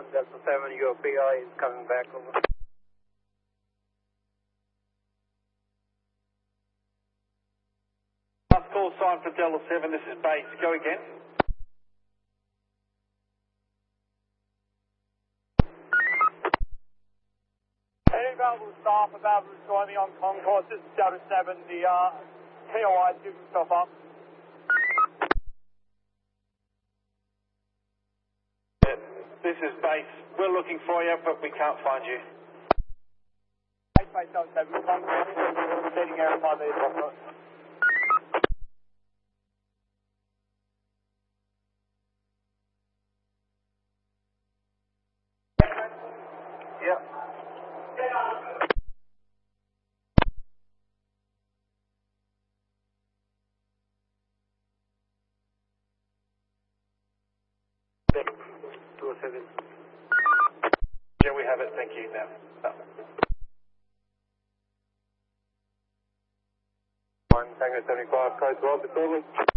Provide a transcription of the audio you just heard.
Delta 7, your PI is coming back over. Last call sign for Delta 7, this is base. Go again. Any available staff available to join me on concourse, this is Delta 7, the TOI is giving himself up. Yeah, this is base. We're looking for you, but we can't find you. Base Delta 7, concourse, seating area 5 east. Yep. Yeah, we have it. Thank you. Now. Tango 75, code 12,